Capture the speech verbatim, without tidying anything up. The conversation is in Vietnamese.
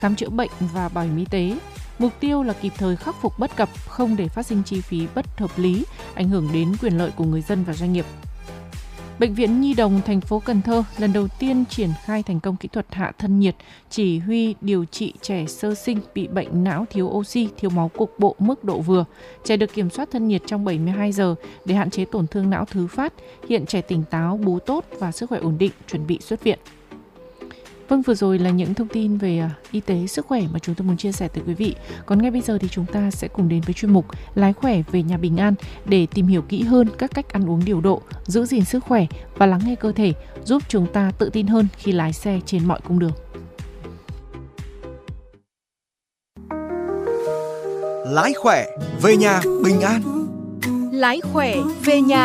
khám chữa bệnh và bảo hiểm y tế. Mục tiêu là kịp thời khắc phục bất cập, không để phát sinh chi phí bất hợp lý, ảnh hưởng đến quyền lợi của người dân và doanh nghiệp. Bệnh viện Nhi đồng thành phố Cần Thơ lần đầu tiên triển khai thành công kỹ thuật hạ thân nhiệt, chỉ huy điều trị trẻ sơ sinh bị bệnh não thiếu oxy, thiếu máu cục bộ mức độ vừa. Trẻ được kiểm soát thân nhiệt trong bảy mươi hai giờ để hạn chế tổn thương não thứ phát. Hiện trẻ tỉnh táo, bú tốt và sức khỏe ổn định, chuẩn bị xuất viện. Vâng, vừa rồi là những thông tin về y tế, sức khỏe mà chúng tôi muốn chia sẻ tới quý vị. Còn ngay bây giờ thì chúng ta sẽ cùng đến với chuyên mục Lái khỏe về nhà bình an để tìm hiểu kỹ hơn các cách ăn uống điều độ, giữ gìn sức khỏe và lắng nghe cơ thể, giúp chúng ta tự tin hơn khi lái xe trên mọi cung đường. Lái khỏe về nhà bình an. Lái khỏe về nhà